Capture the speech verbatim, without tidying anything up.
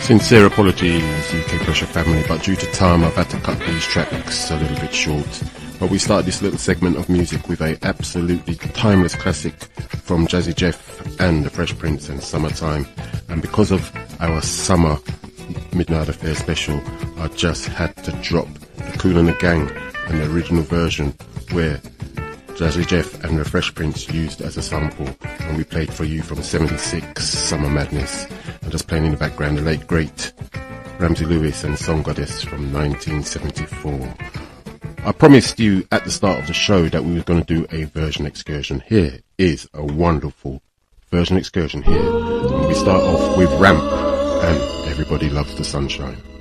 Sincere apologies, U K Pressure family, but due to time I've had to cut these tracks a little bit short. But we start this little segment of music with a absolutely timeless classic from Jazzy Jeff and the Fresh Prince and Summertime. And because of our summer Midnight Affair special, I just had to drop the Kool and the Gang and the original version where Jazzy Jeff and the Fresh Prince used as a sample, and we played for you from seventy-six Summer Madness, and just playing in the background the late great Ramsey Lewis and Song Goddess from nineteen seventy-four. I promised you at the start of the show that we were going to do a version excursion. Here is a wonderful version excursion here, and we start off with Ramp and Everybody Loves the Sunshine.